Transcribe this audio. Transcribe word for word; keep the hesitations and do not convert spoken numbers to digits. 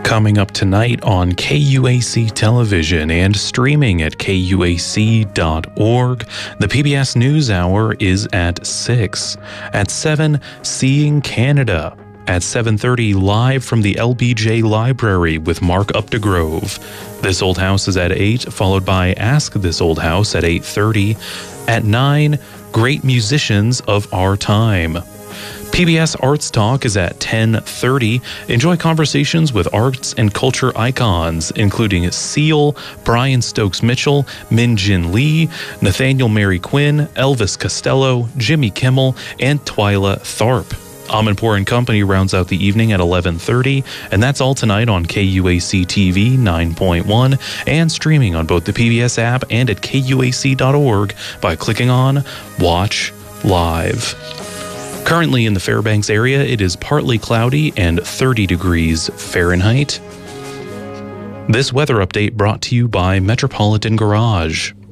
Coming up tonight on K U A C Television and streaming at K U A C dot org, the P B S NewsHour is at six. At seven, Seeing Canada. At seven thirty, live from the L B J Library with Mark Updegrove. This Old House is at eight, followed by Ask This Old House at eight thirty. At nine, Great Musicians of Our Time. P B S Arts Talk is at ten thirty. Enjoy conversations with arts and culture icons, including Seal, Brian Stokes Mitchell, Min Jin Lee, Nathaniel Mary Quinn, Elvis Costello, Jimmy Kimmel, and Twyla Tharp. Amanpour and Company rounds out the evening at eleven thirty, and that's all tonight on K U A C T V nine point one and streaming on both the P B S app and at K U A C dot org by clicking on Watch Live. Currently in the Fairbanks area, it is partly cloudy and thirty degrees Fahrenheit. This weather update brought to you by Metropolitan Garage.